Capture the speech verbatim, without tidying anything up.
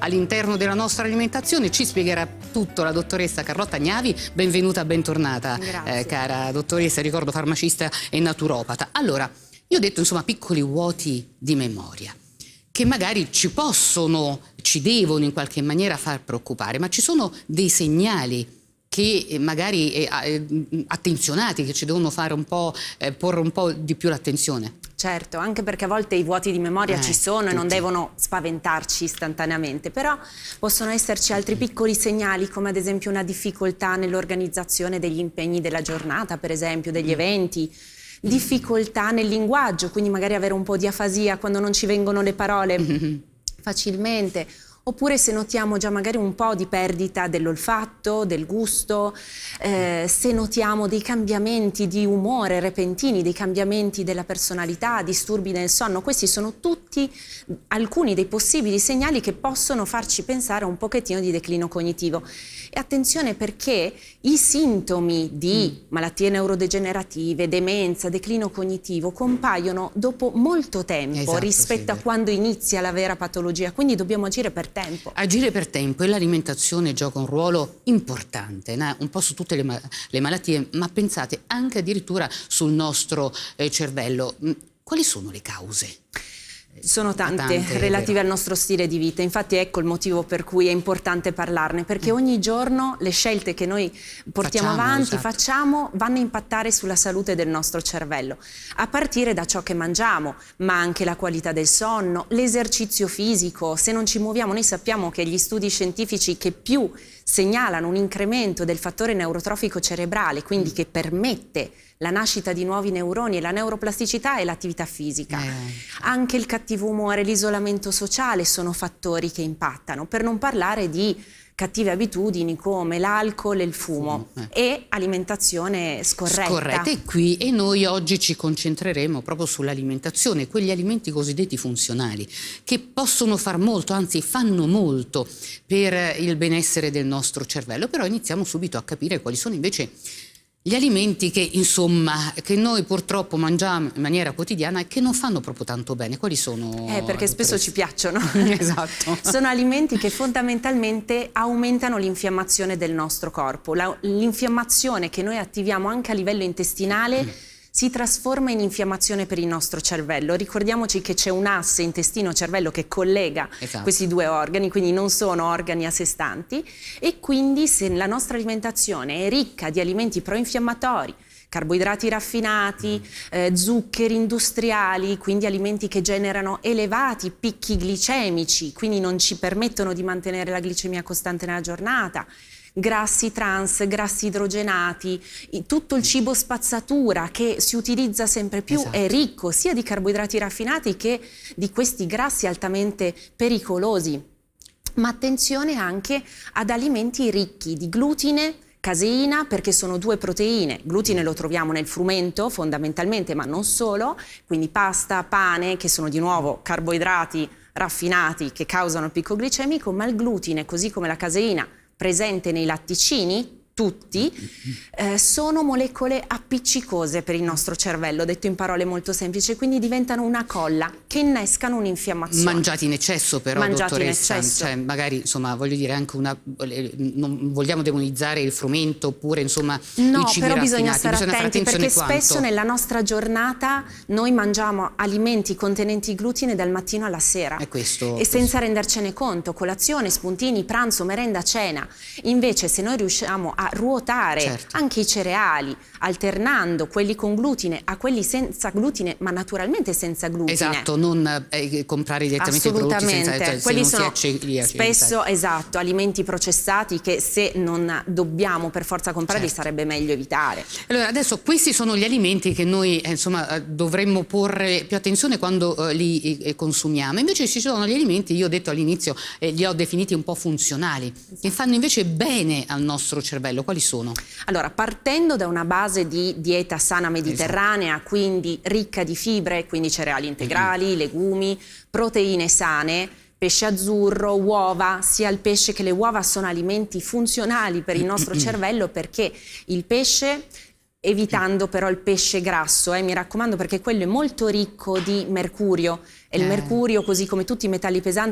all'interno della nostra alimentazione. Ci spiegherà tutto la dottoressa Carlotta Gnavi. Benvenuta, bentornata, eh, cara dottoressa, ricordo farmacista e naturopata. Allora, io ho detto insomma piccoli vuoti di memoria che magari ci possono, ci devono in qualche maniera far preoccupare, ma ci sono dei segnali che magari eh, eh, attenzionati, che ci devono fare un po', eh, porre un po' di più l'attenzione. Certo, anche perché a volte i vuoti di memoria eh, ci sono tutti. e non devono spaventarci istantaneamente, però possono esserci altri piccoli segnali, come ad esempio una difficoltà nell'organizzazione degli impegni della giornata, per esempio degli eventi, difficoltà nel linguaggio, quindi magari avere un po' di afasia quando non ci vengono le parole facilmente. Oppure se notiamo già magari un po' di perdita dell'olfatto, del gusto, eh, se notiamo dei cambiamenti di umore repentini, dei cambiamenti della personalità, disturbi nel sonno, questi sono tutti alcuni dei possibili segnali che possono farci pensare a un pochettino di declino cognitivo. E attenzione, perché i sintomi di mm. malattie neurodegenerative, demenza, declino cognitivo compaiono dopo molto tempo, esatto, rispetto sì, a quando inizia la vera patologia, quindi dobbiamo agire per tempo. Agire per tempo, e l'alimentazione gioca un ruolo importante, no? Un po' su tutte le, ma le malattie, ma pensate anche addirittura sul nostro eh, cervello. Quali sono le cause? Sono tante, tante relative al nostro stile di vita, infatti ecco il motivo per cui è importante parlarne, perché mm. ogni giorno le scelte che noi portiamo facciamo, avanti, esatto. facciamo, vanno a impattare sulla salute del nostro cervello, a partire da ciò che mangiamo, ma anche la qualità del sonno, l'esercizio fisico. Se non ci muoviamo, noi sappiamo che gli studi scientifici che più segnalano un incremento del fattore neurotrofico cerebrale, quindi mm. che permette la nascita di nuovi neuroni e la neuroplasticità e l'attività fisica. Eh. Anche il cattivo umore, l'isolamento sociale sono fattori che impattano, per non parlare di cattive abitudini come l'alcol e il fumo, fumo eh. e alimentazione scorretta. Scorretta, e qui e noi oggi ci concentreremo proprio sull'alimentazione, quegli alimenti cosiddetti funzionali che possono far molto, anzi fanno molto per il benessere del nostro cervello, però iniziamo subito a capire quali sono invece gli alimenti che, insomma, che noi purtroppo mangiamo in maniera quotidiana e che non fanno proprio tanto bene. Quali sono? Eh, perché spesso ci piacciono. Esatto. Sono alimenti che fondamentalmente aumentano l'infiammazione del nostro corpo. L'infiammazione che noi attiviamo anche a livello intestinale mm. si trasforma in infiammazione per il nostro cervello. Ricordiamoci che c'è un asse intestino-cervello che collega esatto. questi due organi, quindi non sono organi a sé stanti, e quindi se la nostra alimentazione è ricca di alimenti proinfiammatori, carboidrati raffinati, eh, zuccheri industriali, quindi alimenti che generano elevati picchi glicemici, quindi non ci permettono di mantenere la glicemia costante nella giornata, grassi trans, grassi idrogenati, tutto il cibo spazzatura che si utilizza sempre più esatto. è ricco sia di carboidrati raffinati che di questi grassi altamente pericolosi. Ma attenzione anche ad alimenti ricchi di glutine, caseina, perché sono due proteine. Glutine lo troviamo nel frumento fondamentalmente, ma non solo, quindi pasta, pane, che sono di nuovo carboidrati raffinati che causano il picco glicemico, ma il glutine, così come la caseina, presente nei latticini, tutti, eh, sono molecole appiccicose per il nostro cervello, detto in parole molto semplici, quindi diventano una colla che innescano un'infiammazione. Mangiati in eccesso però, Mangiati dottoressa, in eccesso. Cioè, magari insomma voglio dire anche una, non vogliamo demonizzare il frumento oppure insomma no, i cibi però bisogna raffinati, stare bisogna attenti perché quanto. spesso nella nostra giornata noi mangiamo alimenti contenenti glutine dal mattino alla sera è questo, e senza rendercene conto, colazione, spuntini, pranzo, merenda, cena. Invece se noi riusciamo a ruotare certo. anche i cereali, alternando quelli con glutine a quelli senza glutine, ma naturalmente senza glutine. Esatto, non eh, comprare direttamente i prodotti senza, cioè, quelli se non sono si è spesso esatto, alimenti processati che se non dobbiamo per forza comprarli certo. sarebbe meglio evitare. Allora adesso questi sono gli alimenti che noi eh, insomma dovremmo porre più attenzione quando eh, li eh, consumiamo. Invece ci sono gli alimenti, io ho detto all'inizio, eh, li ho definiti un po' funzionali, esatto. che fanno invece bene al nostro cervello. Quali sono? Allora, partendo da una base di dieta sana mediterranea, esatto. quindi ricca di fibre, quindi cereali integrali, mm-hmm. legumi, proteine sane, pesce azzurro, uova, sia il pesce che le uova sono alimenti funzionali per il nostro cervello, perché il pesce, evitando però il pesce grasso, eh, mi raccomando, perché quello è molto ricco di mercurio, e il eh. mercurio, così come tutti i metalli pesanti,